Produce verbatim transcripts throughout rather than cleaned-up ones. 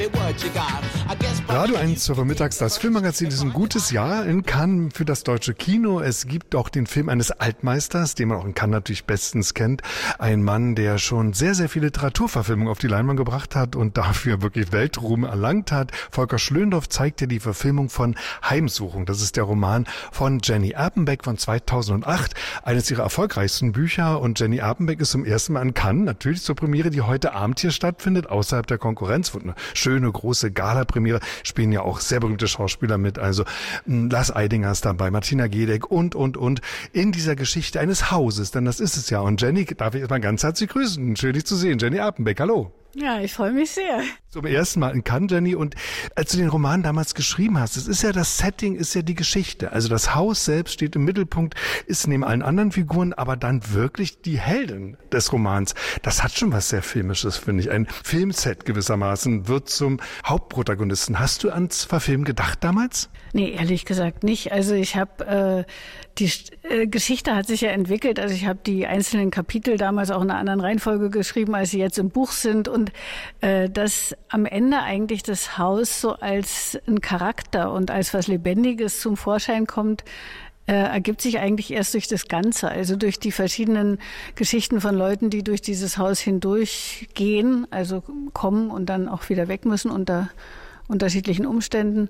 Radio eins zur Mittags, das Filmmagazin ist ein gutes Jahr in Cannes für das deutsche Kino. Es gibt auch den Film eines Altmeisters, den man auch in Cannes natürlich bestens kennt. Ein Mann, der schon sehr, sehr viele Literaturverfilmungen auf die Leinwand gebracht hat und dafür wirklich Weltruhm erlangt hat. Volker Schlöndorff zeigt dir die Verfilmung von Heimsuchung. Das ist der Roman von Jenny Erpenbeck von zweitausendacht. Eines ihrer erfolgreichsten Bücher. Und Jenny Erpenbeck ist zum ersten Mal in Cannes, natürlich zur Premiere, die heute Abend hier stattfindet, außerhalb der Konkurrenz. Wird eine schöne, große Gala-Premiere. Spielen ja auch sehr berühmte Schauspieler mit, also Lars Eidinger ist dabei, Martina Gedeck und, und, und, in dieser Geschichte eines Hauses, denn das ist es ja. Und Jenny, darf ich erstmal ganz herzlich grüßen. Schön, dich zu sehen. Jenny Erpenbeck, hallo. Ja, ich freue mich sehr. Zum ersten Mal in Cannes, Jenny. Und als du den Roman damals geschrieben hast, es ist ja das Setting, ist ja die Geschichte. Also das Haus selbst steht im Mittelpunkt, ist neben allen anderen Figuren, aber dann wirklich die Heldin des Romans. Das hat schon was sehr Filmisches, finde ich. Ein Filmset gewissermaßen wird zum Hauptprotagonisten. Hast du ans Verfilmen gedacht damals? Nee, ehrlich gesagt nicht. Also ich habe, äh, die äh, Geschichte hat sich ja entwickelt. Also ich habe die einzelnen Kapitel damals auch in einer anderen Reihenfolge geschrieben, als sie jetzt im Buch sind. Und äh, dass am Ende eigentlich das Haus so als ein Charakter und als was Lebendiges zum Vorschein kommt, äh, ergibt sich eigentlich erst durch das Ganze. Also durch die verschiedenen Geschichten von Leuten, die durch dieses Haus hindurchgehen, also kommen und dann auch wieder weg müssen unter unterschiedlichen Umständen.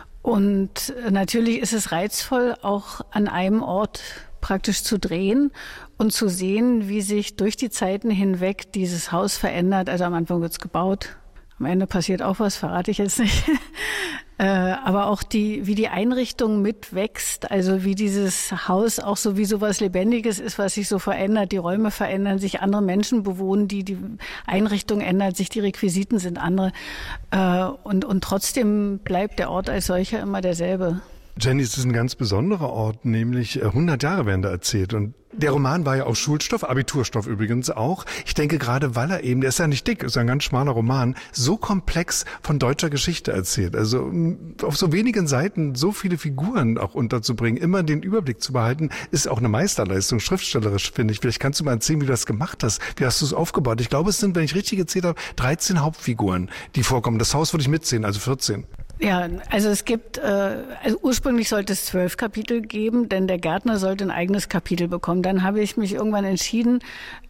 Und natürlich ist es reizvoll, auch an einem Ort praktisch zu drehen und zu sehen, wie sich durch die Zeiten hinweg dieses Haus verändert. Also am Anfang wird es gebaut, am Ende passiert auch was, verrate ich jetzt nicht. äh, aber auch die, wie die Einrichtung mitwächst, also wie dieses Haus auch so wie sowas Lebendiges ist, was sich so verändert. Die Räume verändern sich, andere Menschen bewohnen die, die Einrichtung ändert sich, die Requisiten sind andere. Äh, und, und trotzdem bleibt der Ort als solcher immer derselbe. Jenny, es ist ein ganz besonderer Ort, nämlich hundert Jahre werden da erzählt. Und der Roman war ja auch Schulstoff, Abiturstoff übrigens auch. Ich denke gerade, weil er eben, der ist ja nicht dick, ist ja ein ganz schmaler Roman, so komplex von deutscher Geschichte erzählt. Also auf so wenigen Seiten so viele Figuren auch unterzubringen, immer den Überblick zu behalten, ist auch eine Meisterleistung, schriftstellerisch, finde ich. Vielleicht kannst du mal erzählen, wie du das gemacht hast. Wie hast du es aufgebaut? Ich glaube, es sind, wenn ich richtig gezählt habe, dreizehn Hauptfiguren, die vorkommen. Das Haus würde ich mitzählen, also vierzehn. Ja, also es gibt, äh, also ursprünglich sollte es zwölf Kapitel geben, denn der Gärtner sollte ein eigenes Kapitel bekommen. Dann habe ich mich irgendwann entschieden,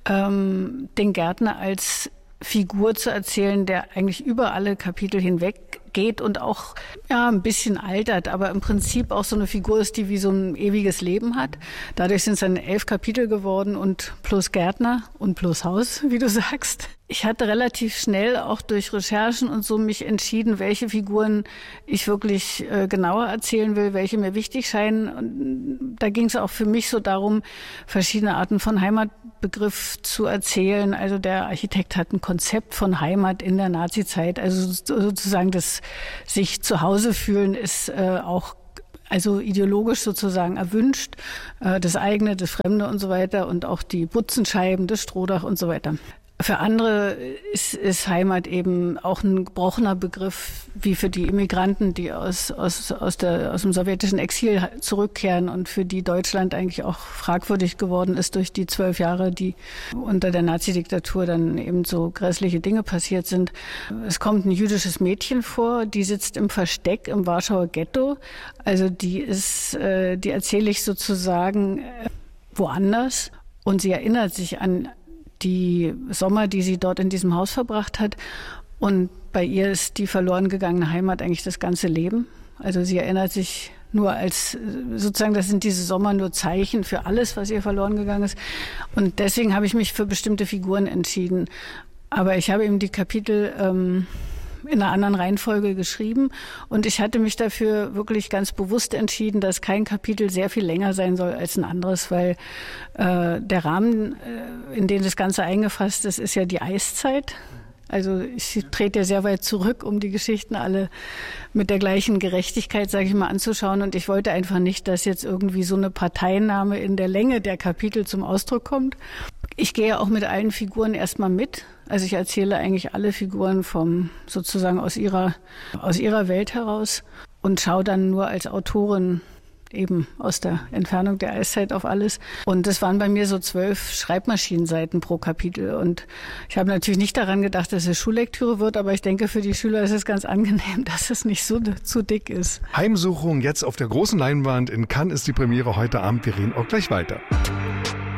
ähm, den Gärtner als Figur zu erzählen, der eigentlich über alle Kapitel hinweg geht und auch ja ein bisschen altert, aber im Prinzip auch so eine Figur ist, die wie so ein ewiges Leben hat. Dadurch sind es dann elf Kapitel geworden und plus Gärtner und plus Haus, wie du sagst. Ich hatte relativ schnell auch durch Recherchen und so mich entschieden, welche Figuren ich wirklich äh, genauer erzählen will, welche mir wichtig scheinen. Und da ging es auch für mich so darum, verschiedene Arten von Heimatbegriff zu erzählen. Also der Architekt hat ein Konzept von Heimat in der Nazizeit, also sozusagen das sich zu Hause fühlen ist äh, auch also ideologisch sozusagen erwünscht, äh, das eigene, das Fremde und so weiter und auch die Butzenscheiben, das Strohdach und so weiter. Für andere ist, ist Heimat eben auch ein gebrochener Begriff, wie für die Immigranten, die aus, aus, aus, der, aus dem sowjetischen Exil zurückkehren und für die Deutschland eigentlich auch fragwürdig geworden ist durch die zwölf Jahre, die unter der Nazi-Diktatur dann eben so grässliche Dinge passiert sind. Es kommt ein jüdisches Mädchen vor, die sitzt im Versteck im Warschauer Ghetto. Also die ist, äh, die erzähle ich sozusagen äh, woanders und sie erinnert sich an die Sommer, die sie dort in diesem Haus verbracht hat. Und bei ihr ist die verloren gegangene Heimat eigentlich das ganze Leben. Also sie erinnert sich nur als, sozusagen, das sind diese Sommer nur Zeichen für alles, was ihr verloren gegangen ist. Und deswegen habe ich mich für bestimmte Figuren entschieden. Aber ich habe eben die Kapitel ähm, in einer anderen Reihenfolge geschrieben. Und ich hatte mich dafür wirklich ganz bewusst entschieden, dass kein Kapitel sehr viel länger sein soll als ein anderes, weil äh, der Rahmen, äh, in den das Ganze eingefasst ist, ist ja die Eiszeit. Also ich trete ja sehr weit zurück, um die Geschichten alle mit der gleichen Gerechtigkeit, sage ich mal, anzuschauen. Und ich wollte einfach nicht, dass jetzt irgendwie so eine Parteinahme in der Länge der Kapitel zum Ausdruck kommt. Ich gehe auch mit allen Figuren erstmal mit. Also ich erzähle eigentlich alle Figuren vom sozusagen aus ihrer aus ihrer Welt heraus und schaue dann nur als Autorin eben aus der Entfernung der Eiszeit auf alles. Und das waren bei mir so zwölf Schreibmaschinenseiten pro Kapitel. Und ich habe natürlich nicht daran gedacht, dass es Schullektüre wird, aber ich denke, für die Schüler ist es ganz angenehm, dass es nicht so zu dick ist. Heimsuchung jetzt auf der großen Leinwand in Cannes ist die Premiere heute Abend. Wir reden auch gleich weiter.